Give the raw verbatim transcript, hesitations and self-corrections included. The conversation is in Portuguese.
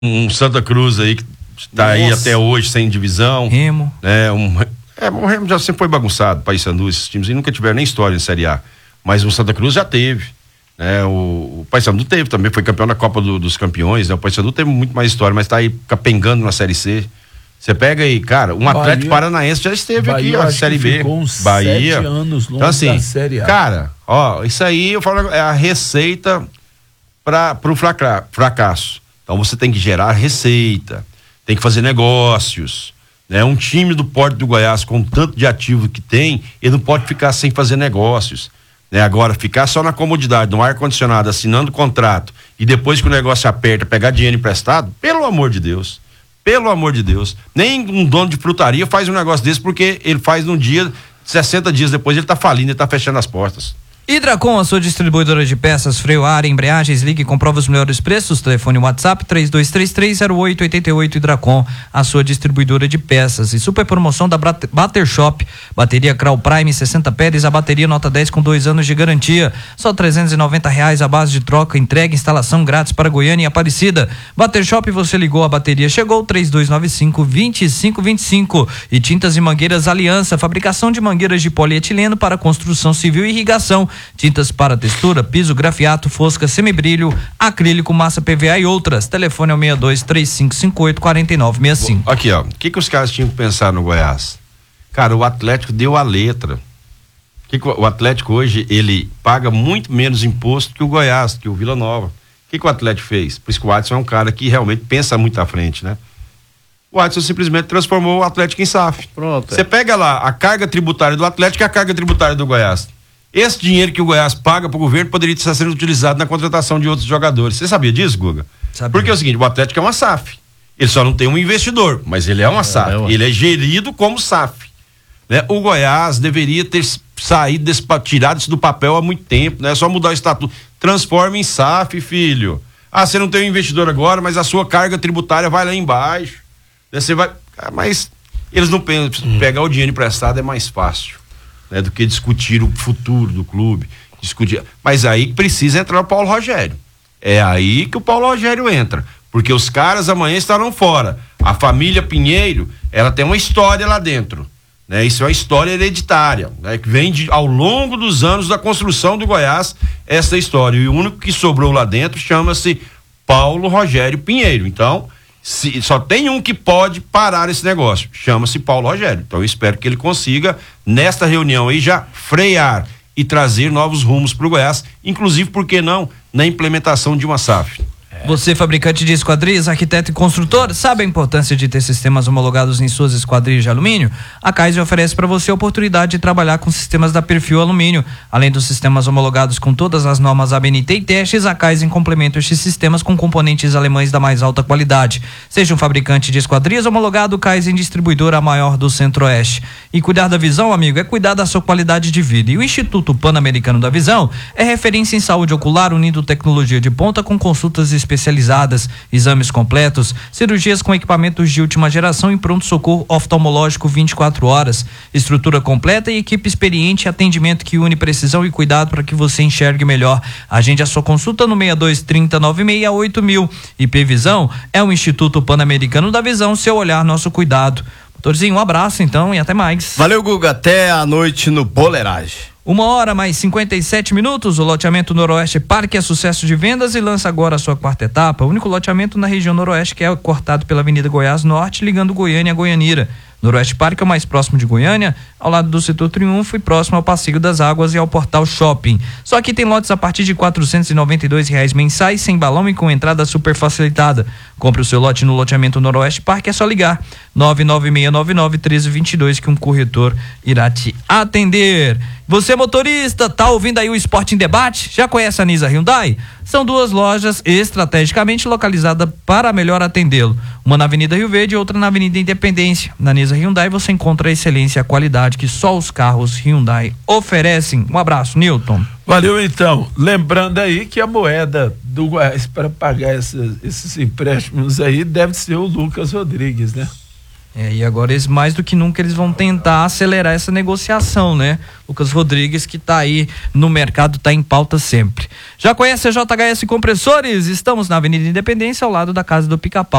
um Santa Cruz aí que tá Nossa. aí até hoje sem divisão. Remo. É, um, é, o Remo já sempre foi bagunçado, Paysandu, esses times aí nunca tiveram nem história em Série A. Mas o Santa Cruz já teve. Né? O, o Paysandu teve também, foi campeão da Copa do, dos Campeões, né? O Paysandu teve muito mais história, mas tá aí capengando na Série C. Você pega aí, cara, um Bahia, Atlético Paranaense já esteve Bahia, aqui, ó, Série B. Uns Bahia. Sete anos longe então, assim, da Série A. Cara, ó, isso aí eu falo, é a receita para pro fraca, fracasso. Então você tem que gerar receita, tem que fazer negócios, né? Um time do Porto do Goiás com tanto de ativo que tem, ele não pode ficar sem fazer negócios, né? Agora, ficar só na comodidade, no ar-condicionado, assinando contrato e depois que o negócio aperta, pegar dinheiro emprestado, pelo amor de Deus. Pelo amor de Deus, nem um dono de frutaria faz um negócio desse porque ele faz num dia, sessenta dias depois ele tá falindo, ele tá fechando as portas. Hidracom, a sua distribuidora de peças, freio, ar, embreagens, ligue e comprova os melhores preços, telefone WhatsApp três dois três três zero oito oito oito. Hidracom, a sua distribuidora de peças. E super promoção da Bater Shop, bateria Crown Prime sessenta Pérez, a bateria nota dez com dois anos de garantia, só trezentos e noventa reais a base de troca, entrega, instalação grátis para Goiânia e Aparecida. Bater Shop, você ligou, a bateria chegou, três dois nove cinco, dois cinco dois cinco. E Tintas e Mangueiras Aliança, fabricação de mangueiras de polietileno para construção civil e irrigação, tintas para textura, piso, grafiato, fosca, semibrilho, acrílico, massa P V A e outras. Telefone é o seis dois três cinco cinco oito quatro nove seis cinco. Aqui, ó, o que que os caras tinham que pensar no Goiás? Cara, o Atlético deu a letra. Que que o Atlético hoje, ele paga muito menos imposto que o Goiás, que o Vila Nova. O que que o Atlético fez? Por isso que o Adson é um cara que realmente pensa muito à frente, né? O Adson simplesmente transformou o Atlético em S A F. Pronto. Você é. pega lá a carga tributária do Atlético e a carga tributária do Goiás. Esse dinheiro que o Goiás paga para o governo poderia estar sendo utilizado na contratação de outros jogadores. Você sabia disso, Guga? Sabia. Porque é o seguinte, o Atlético é uma S A F. Ele só não tem um investidor, mas ele é uma S A F. É, é. Ele é gerido como S A F. Né? O Goiás deveria ter saído, desse, tirado isso do papel há muito tempo, né? É só mudar o estatuto. Transforma em S A F, filho. Ah, você não tem um investidor agora, mas a sua carga tributária vai lá embaixo. Você vai... Ah, mas eles não pensam, hum. pegar o dinheiro emprestado é mais fácil. Né, do que discutir o futuro do clube, discutir, mas aí precisa entrar o Paulo Rogério, é aí que o Paulo Rogério entra, porque os caras amanhã estarão fora, a família Pinheiro, ela tem uma história lá dentro, né? Isso é uma história hereditária, né? Que vem de, ao longo dos anos da construção do Goiás, essa história, e o único que sobrou lá dentro chama-se Paulo Rogério Pinheiro. Então, Se, só tem um que pode parar esse negócio, chama-se Paulo Rogério. Então eu espero que ele consiga, nesta reunião aí, já frear e trazer novos rumos para o Goiás, inclusive, por que não, na implementação de uma S A F. Você, fabricante de esquadrias, arquiteto e construtor, sabe a importância de ter sistemas homologados em suas esquadrias de alumínio? A Kaiser oferece para você a oportunidade de trabalhar com sistemas da Perfil Alumínio. Além dos sistemas homologados com todas as normas A B N T e testes, a Kaiser complementa estes sistemas com componentes alemães da mais alta qualidade. Seja um fabricante de esquadrias homologado, Kaiser distribuidora a maior do Centro-Oeste. E cuidar da visão, amigo, é cuidar da sua qualidade de vida. E o Instituto Pan-Americano da Visão é referência em saúde ocular, unindo tecnologia de ponta com consultas específicas especializadas, exames completos, cirurgias com equipamentos de última geração e pronto-socorro oftalmológico vinte e quatro horas, estrutura completa e equipe experiente, atendimento que une precisão e cuidado para que você enxergue melhor. Agende a sua consulta no seis dois trinta, nove seis oito mil. I P Visão é o Instituto Pan-Americano da Visão, seu olhar, nosso cuidado. Doutorzinho, um abraço então e até mais. Valeu, Guga, até a noite no Boleiragem. Uma hora mais cinquenta e sete minutos, o loteamento Noroeste Parque é sucesso de vendas e lança agora a sua quarta etapa, o único loteamento na região Noroeste que é cortado pela Avenida Goiás Norte, ligando Goiânia a Goianira. Noroeste Parque é o mais próximo de Goiânia, ao lado do Setor Triunfo e próximo ao Passeio das Águas e ao Portal Shopping. Só que tem lotes a partir de quatrocentos e noventa e dois reais mensais, sem balão e com entrada super facilitada. Compre o seu lote no loteamento Noroeste Parque, é só ligar nove nove seis nove nove um três dois dois que um corretor irá te atender. Você, motorista, tá ouvindo aí o Esporte em Debate? Já conhece a Nisa Hyundai? São duas lojas estrategicamente localizadas para melhor atendê-lo. Uma na Avenida Rio Verde e outra na Avenida Independência. Na Nisa Hyundai você encontra a excelência e a qualidade que só os carros Hyundai oferecem. Um abraço, Newton. Valeu, então. Lembrando aí que a moeda do Goiás para pagar essa, esses empréstimos aí deve ser o Lucas Rodrigues, né? É, e agora eles, mais do que nunca, eles vão tentar acelerar essa negociação, né? Lucas Rodrigues, que tá aí no mercado, tá em pauta sempre. Já conhece a J H S Compressores? Estamos na Avenida Independência, ao lado da Casa do Pica-Pau.